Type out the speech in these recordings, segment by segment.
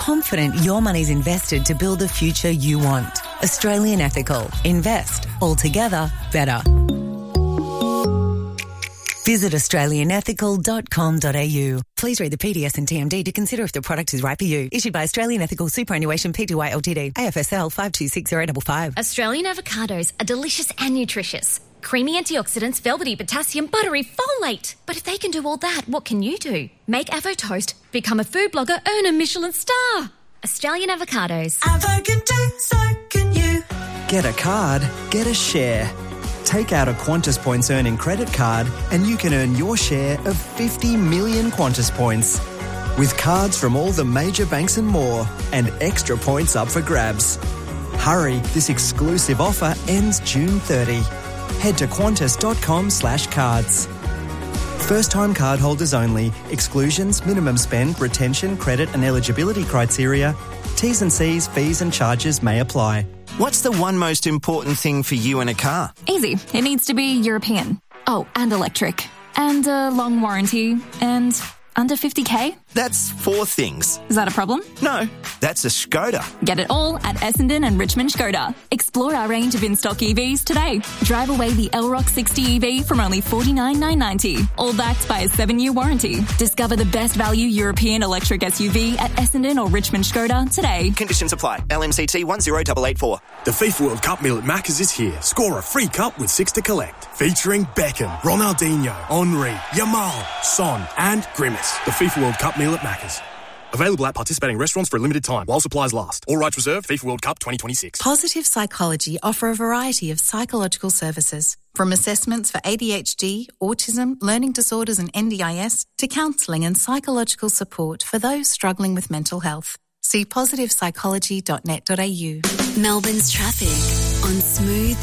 confident your money's invested to build the future you want. Australian Ethical. Invest. Altogether better. Visit australianethical.com.au. Please read the PDS and TMD to consider if the product is right for you. Issued by Australian Ethical Superannuation Pty Ltd. AFSL 526055. Australian avocados are delicious and nutritious. Creamy antioxidants, velvety potassium, buttery folate. But if they can do all that, what can you do? Make Avo Toast, become a food blogger, earn a Michelin star. Australian Avocados. Avo can do, so can you. Get a card, get a share. Take out a Qantas Points earning credit card and you can earn your share of 50 million Qantas Points. With cards from all the major banks and more, and extra points up for grabs. Hurry, this exclusive offer ends June 30. Head to qantas.com/cards. First-time cardholders only. Exclusions, minimum spend, retention, credit and eligibility criteria. T's and C's, fees and charges may apply. What's the one most important thing for you in a car? Easy. It needs to be European. Oh, and electric. And a long warranty. And under 50k? That's 4 things. Is that a problem? No, that's a Skoda. Get it all at Essendon and Richmond Skoda. Explore our range of in-stock EVs today. Drive away the Elrock 60 EV from only $49,990. All backed by a 7-year warranty. Discover the best value European electric SUV at Essendon or Richmond Skoda today. Conditions apply. LMCT 10884. The FIFA World Cup meal at Macca's is here. Score a free cup with 6 to collect. Featuring Beckham, Ronaldinho, Henry, Yamal, Son and Grimace. The FIFA World Cup meal at Macca's. Available at participating restaurants for a limited time while supplies last. All rights reserved. FIFA World Cup 2026. Positive Psychology offer a variety of psychological services, from assessments for ADHD, autism, learning disorders and NDIS, to counselling and psychological support for those struggling with mental health. See positivepsychology.net.au. Melbourne's traffic on Smooth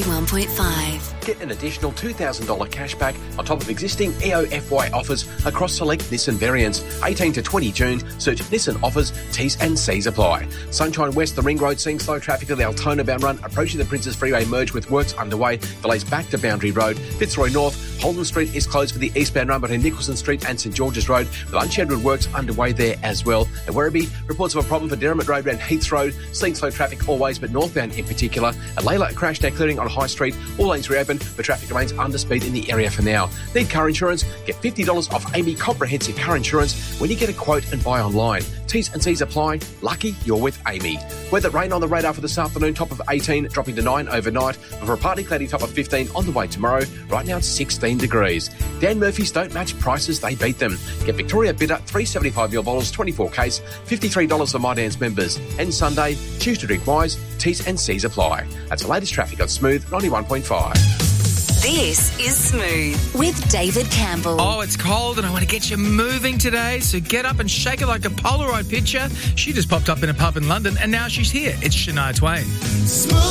91.5. Get an additional $2,000 cashback on top of existing EOFY offers across select Nissan variants. 18 to 20 June. Search Nissan offers. T's and C's apply. Sunshine West, the Ring Road, seeing slow traffic at the Altona bound run. Approaching the Princes Freeway merge with works underway. Delays back to Boundary Road. Fitzroy North. Holden Street is closed for the eastbound run between Nicholson Street and St George's Road, with unscheduled works underway there as well. At Werribee, reports of a problem for Derrimut Road and Heaths Road. Seeing slow traffic always, but northbound in particular. At Layla, a crash now clearing on High Street. All lanes reopened, but traffic remains under speed in the area for now. Need car insurance? Get $50 off Amy Comprehensive Car Insurance when you get a quote and buy online. T's and C's apply. Lucky you're with Amy. Weather, rain on the radar for this afternoon, top of 18, dropping to 9 overnight. Before a partly cloudy top of 15 on the way tomorrow. Right now it's 16 degrees. Dan Murphy's don't match prices, they beat them. Get Victoria Bitter, 375ml bottles, 24 case, $53 for My Dan's members. And Sunday, choose to drink wise. T's and C's apply. That's the latest traffic on Smooth 91.5. This is Smooth with David Campbell. Oh, it's cold and I want to get you moving today, so get up and shake it like a Polaroid picture. She just popped up in a pub in London and now she's here. It's Shania Twain. Smooth.